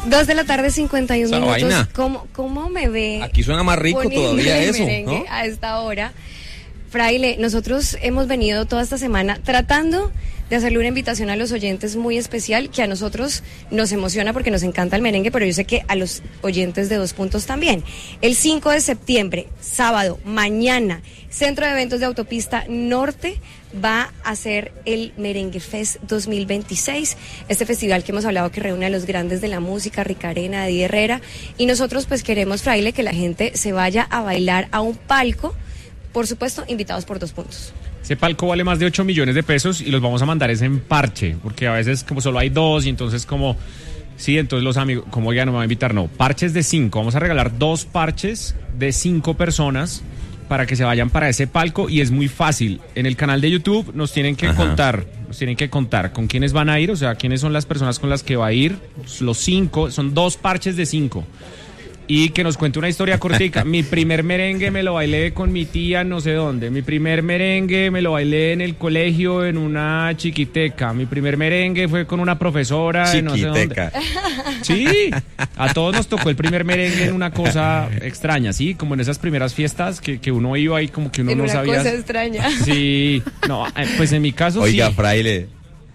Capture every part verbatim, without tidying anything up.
Dos de la tarde, cincuenta y un Esa minutos. vaina. ¿Cómo, ¿Cómo me ve? Aquí suena más rico todavía eso, ¿no? A esta hora. Fraile, nosotros hemos venido toda esta semana tratando de hacerle una invitación a los oyentes muy especial, que a nosotros nos emociona porque nos encanta el merengue, pero yo sé que a los oyentes de Dos Puntos también. El cinco de septiembre, sábado, mañana, Centro de Eventos de Autopista Norte va a ser el Merengue Fest dos mil veintiséis, este festival que hemos hablado que reúne a los grandes de la música, Ricarena, Eddie Herrera, y nosotros pues queremos, Fraile, que la gente se vaya a bailar a un palco, por supuesto, invitados por Dos Puntos. Ese palco vale más de ocho millones de pesos y los vamos a mandar es en parche, porque a veces como solo hay dos y entonces como, sí, entonces los amigos, como ya no me va a invitar, no, parches de cinco, vamos a regalar dos parches de cinco personas para que se vayan para ese palco y es muy fácil. En el canal de YouTube nos tienen que Ajá. contar, nos tienen que contar con quiénes van a ir, o sea, quiénes son las personas con las que va a ir, los cinco, son dos parches de cinco. Y que nos cuente una historia cortica. Mi primer merengue me lo bailé con mi tía no sé dónde. Mi primer merengue me lo bailé en el colegio en una chiquiteca. Mi primer merengue fue con una profesora de no sé dónde. Sí, a todos nos tocó el primer merengue en una cosa extraña, ¿sí? Como en esas primeras fiestas que, que uno iba ahí como que uno en no una sabía. Cosa extraña. Sí, no, pues en mi caso Oiga, sí. Oiga, Fraile,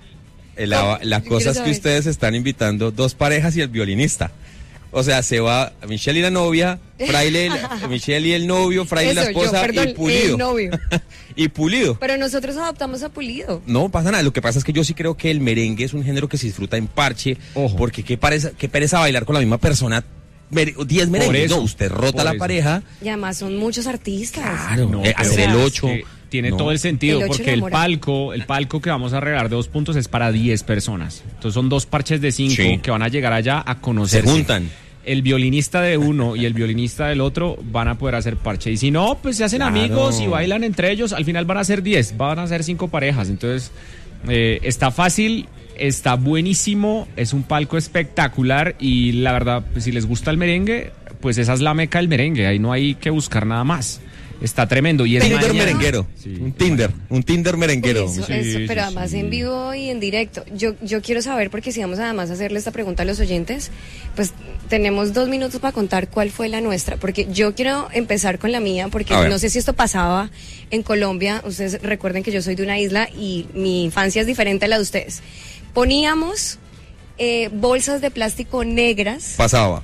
la, la cosa es que ustedes están invitando dos parejas y el violinista. O sea, se va Michelle y la novia, Fraile, Michelle y el novio, Fraile y la esposa, yo, perdón, y Pulido. El novio. Y Pulido. Pero nosotros adoptamos a Pulido. No pasa nada, lo que pasa es que yo sí creo que el merengue es un género que se disfruta en parche. Ojo. Porque qué pereza, qué pereza bailar con la misma persona diez merengues. No, usted rota la eso. pareja. Y además son muchos artistas. Claro, no, eh, hacer el ocho. Que tiene no. todo el sentido, el porque el palco, el palco que vamos a regalar de Dos Puntos es para diez personas. Entonces son dos parches de cinco sí. que van a llegar allá a conocerse. Se juntan. El violinista de uno y el violinista del otro van a poder hacer parche. Y si no, pues se hacen claro. amigos y bailan entre ellos. Al final van a ser diez, van a ser cinco parejas. Entonces, eh, está fácil, está buenísimo, es un palco espectacular y la verdad, pues, si les gusta el merengue, pues esa es la meca del merengue. Ahí no hay que buscar nada más. Está tremendo. Y es Tinder mañana. merenguero. Sí, un Tinder, un Tinder merenguero. Eso, sí, eso, sí, pero sí, además sí. en vivo y en directo. Yo, yo quiero saber, porque si vamos además a hacerle esta pregunta a los oyentes, pues tenemos dos minutos para contar cuál fue la nuestra. Porque yo quiero empezar con la mía, porque no sé si esto pasaba en Colombia. Ustedes recuerden que yo soy de una isla y mi infancia es diferente a la de ustedes. Poníamos eh, bolsas de plástico negras. Pasaba.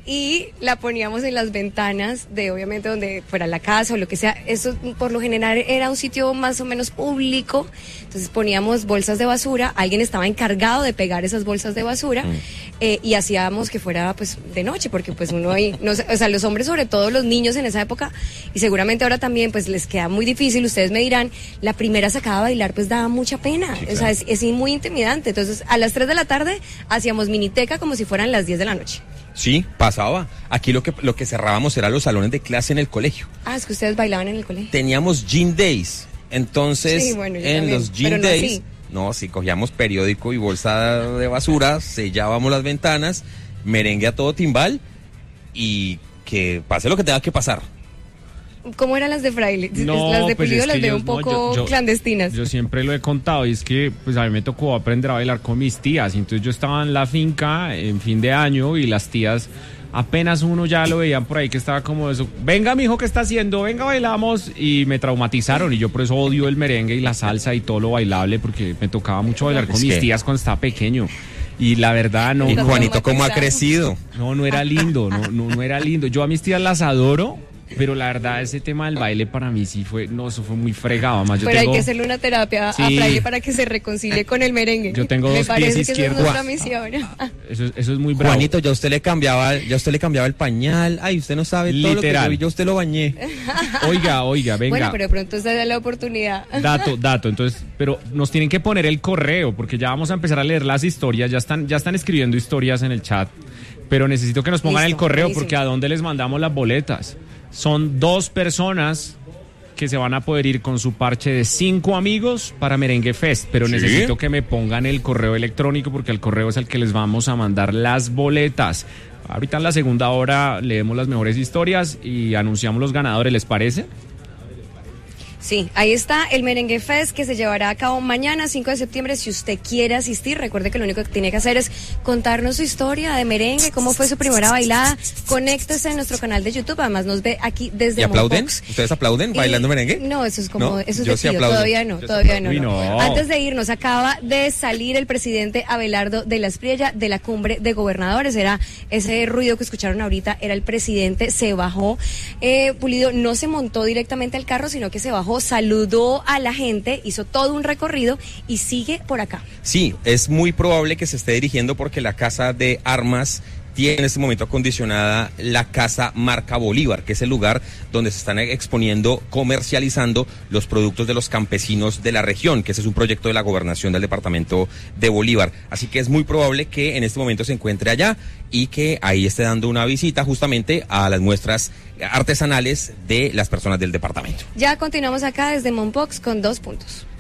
Y la poníamos en las ventanas de, obviamente, donde fuera la casa o lo que sea. Eso, por lo general, era un sitio más o menos público. Entonces poníamos bolsas de basura. Alguien estaba encargado de pegar esas bolsas de basura. Mm. Eh, y hacíamos que fuera, pues, de noche, porque, pues, uno ahí, no, o sea, los hombres, sobre todo los niños en esa época, y seguramente ahora también, pues, les queda muy difícil. Ustedes me dirán, la primera sacada a bailar, pues, daba mucha pena. Sí, claro. O sea, es, es muy intimidante. Entonces, a las tres de la tarde, hacíamos miniteca como si fueran las diez de la noche. Sí, pasaba. Aquí lo que lo que cerrábamos eran los salones de clase en el colegio. Ah, es que ustedes bailaban en el colegio. Teníamos Gym Days. Entonces, sí, bueno, en también. los Gym Pero Days, no, así. no, sí, cogíamos periódico y bolsa de basura, sellábamos las ventanas, merengue a todo timbal y que pase lo que tenga que pasar. ¿Cómo eran las de Fraile? No, las de pues Pulido es las que veo yo, un poco no, yo, yo, clandestinas. Yo siempre lo he contado y es que pues a mí me tocó aprender a bailar con mis tías. Entonces yo estaba en la finca en fin de año y las tías apenas uno ya lo veían por ahí que estaba como eso. Venga, mijo, ¿qué está haciendo? Venga, bailamos. Y me traumatizaron y yo por eso odio el merengue y la salsa y todo lo bailable porque me tocaba mucho bailar es con que... mis tías cuando estaba pequeño. Y la verdad no. Y no, Juanito, ¿cómo ha crecido? No, no era lindo, no, no, no era lindo. Yo a mis tías las adoro. Pero la verdad, ese tema del baile para mí sí fue, no, eso fue muy fregado. Además, yo Pero tengo, hay que hacerle una terapia sí, a Fraile para que se reconcilie con el merengue. Yo tengo Me dos parece pies que izquierdos. Esa es nuestra misión. Eso, eso es muy bravo. Juanito, ya usted le cambiaba, ya usted le cambiaba el pañal. Ay, usted no sabe todo Literal. Lo que yo vi, yo usted lo bañé. Oiga, oiga, venga. Bueno, pero de pronto se da la oportunidad. Dato, dato. Entonces, pero nos tienen que poner el correo porque ya vamos a empezar a leer las historias. Ya están, ya están escribiendo historias en el chat. Pero necesito que nos pongan Listo, el correo buenísimo. Porque ¿a dónde les mandamos las boletas? Son dos personas que se van a poder ir con su parche de cinco amigos para Merengue Fest, pero ¿sí? Necesito que me pongan el correo electrónico porque el correo es el que les vamos a mandar las boletas. Ahorita en la segunda hora leemos las mejores historias y anunciamos los ganadores, ¿les parece? Sí, ahí está el Merengue Fest que se llevará a cabo mañana, cinco de septiembre. Si usted quiere asistir, recuerde que lo único que tiene que hacer es contarnos su historia de merengue, cómo fue su primera bailada. Conéctese en nuestro canal de YouTube, además nos ve aquí desde ¿Y aplauden? Mompox. ¿Ustedes aplauden Y, bailando merengue? No, eso es como, ¿No? eso es Yo de sí tío, aplaudo. todavía no, Yo todavía sí no, Uy, no. no. Antes de irnos, acaba de salir el presidente Abelardo de la Espriella de la cumbre de gobernadores. Era ese ruido que escucharon ahorita, era el presidente, se bajó. Eh, Pulido no se montó directamente al carro, sino que se bajó, saludó a la gente, hizo todo un recorrido y sigue por acá. Sí, es muy probable que se esté dirigiendo porque la Casa de Armas tiene en este momento acondicionada la Casa Marca Bolívar, que es el lugar donde se están exponiendo, comercializando los productos de los campesinos de la región, que ese es un proyecto de la gobernación del departamento de Bolívar. Así que es muy probable que en este momento se encuentre allá y que ahí esté dando una visita justamente a las muestras artesanales de las personas del departamento. Ya continuamos acá desde Mompox con dos puntos.